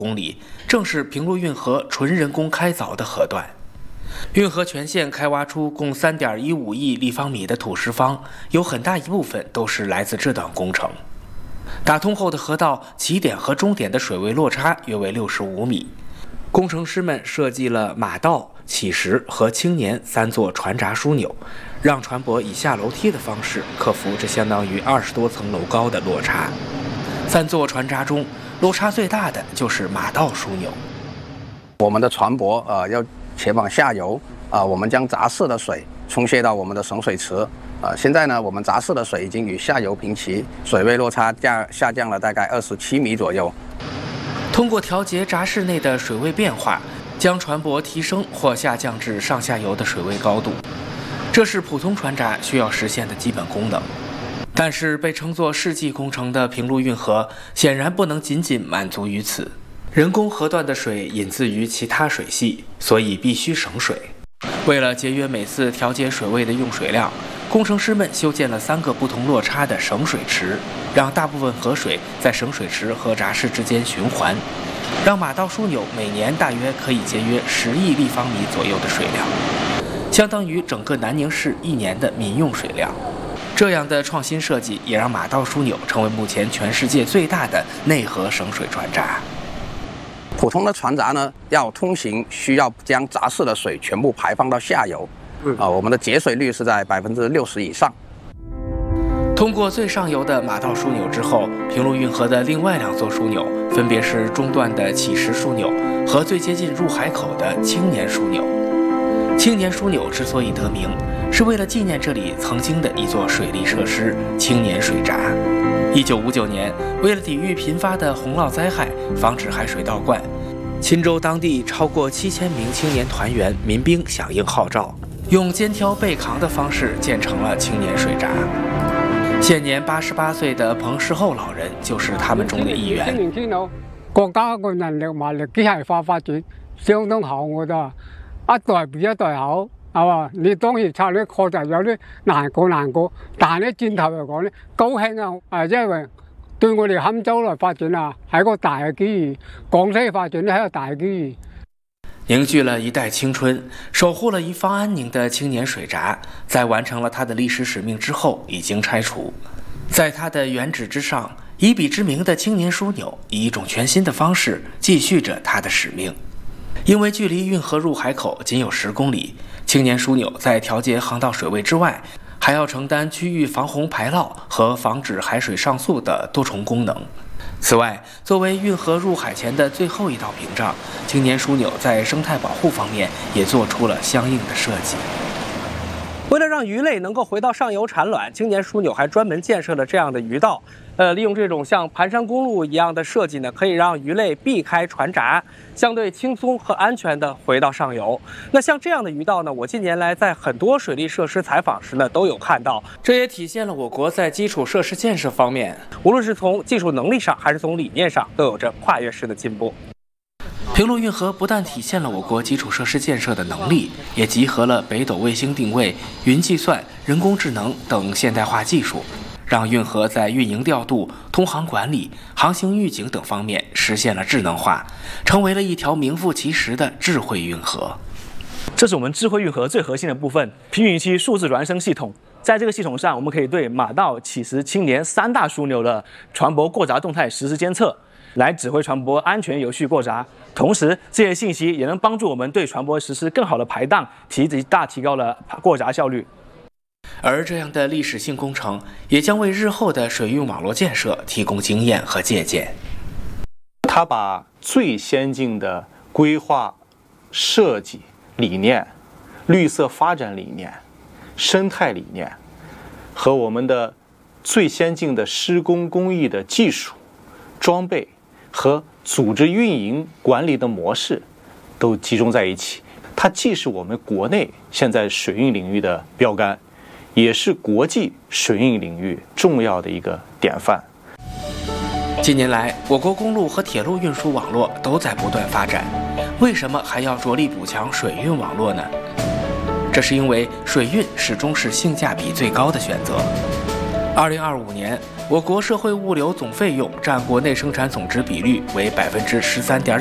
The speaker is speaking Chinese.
公里，正是平陆运河纯人工开凿的河段。运河全线开挖出共3.15亿立方米的土石方，有很大一部分都是来自这档工程。打通后的河道起点和终点的水位落差约为65米。工程师们设计了马道、起石和青年3座船闸枢纽，让船舶以下楼梯的方式克服这相当于20多层楼高的落差。3座船闸中，落差最大的就是马道枢纽。 我们的船舶要前往下游我们将闸式的水冲卸到我们的省水池现在呢，我们闸式的水已经与下游平齐，水位落差下降了大概27米左右。 通过调节闸室内的水位变化，将船舶提升或下降至上下游的水位高度，这是普通船闸需要实现的基本功能。但是被称作世纪工程的平陆运河显然不能仅仅满足于此。人工河段的水引自于其他水系，所以必须省水。为了节约每次调节水位的用水量，工程师们修建了3个不同落差的省水池，让大部分河水在省水池和闸室之间循环，让马道枢纽每年大约可以节约10亿立方米左右的水量，相当于整个南宁市1年的民用水量。这样的创新设计也让马道枢纽成为目前全世界最大的内河省水船闸。 普通的船闸呢，要通行需要将闸室的水全部排放到下游，我们的节水率是在60%以上。 通过最上游的马道枢纽之后，平陆运河的另外2座枢纽分别是中段的起石枢纽和最接近入海口的青年枢纽。青年枢纽之所以得名，是为了纪念这里曾经的一座水利设施——青年水闸。1959年，为了抵御频发的洪涝灾害，防止海水倒灌，钦州当地超过7000名青年团员民兵响应号召，用肩挑背扛的方式建成了青年水闸。现年88岁的彭世厚老人就是他们中的一员。 國家個人力物力機械化發展相當好，我覺得一代比一代好，係嘛？你當時拆呢確實有啲難過，但係咧轉頭嚟講咧，高興因為對我哋坎州來發展係一個大嘅機遇，廣西發展咧係一個大嘅機遇。 凝聚了一代青春，守护了一方安宁的青年水闸，在完成了它的历史使命之后，已经拆除。在它的原址之上，以彼之名的青年枢纽以一种全新的方式继续着它的使命。因为距离运河入海口仅有10公里，青年枢纽在调节航道水位之外，还要承担区域防洪排涝和防止海水上溯的多重功能。此外，作为运河入海前的最后一道屏障，青年枢纽在生态保护方面也做出了相应的设计。为了让鱼类能够回到上游产卵，青年枢纽还专门建设了这样的鱼道。利用这种像盘山公路一样的设计呢，可以让鱼类避开船闸，相对轻松和安全地回到上游。那像这样的鱼道呢，我近年来在很多水利设施采访时呢都有看到，这也体现了我国在基础设施建设方面，无论是从技术能力上还是从理念上，都有着跨越式的进步。平陆运河不但体现了我国基础设施建设的能力，也集合了北斗卫星定位、云计算、人工智能等现代化技术，让运河在运营调度、通航管理、航行预警等方面实现了智能化，成为了一条名副其实的智慧运河。 这是我们智慧运河最核心的部分——平允期数字孪生系统。在这个系统上，我们可以对马道、起石、青年3大枢纽的船舶过闸动态实时监测，来指挥船舶安全有序过闸。同时，这些信息也能帮助我们对船舶实施更好的排档，大提高了过闸效率。 而这样的历史性工程，也将为日后的水运网络建设提供经验和借鉴。 它把最先进的规划设计理念、绿色发展理念、生态理念和我们的最先进的施工工艺的技术、装备和组织运营管理的模式都集中在一起。它既是我们国内现在水运领域的标杆，也是国际水运领域重要的一个典范。 近年来，我国公路和铁路运输网络都在不断发展，为什么还要着力补强水运网络呢？这是因为水运始终是性价比最高的选择。 2025年，我国社会物流总费用占国内生产总值比率为13.9%。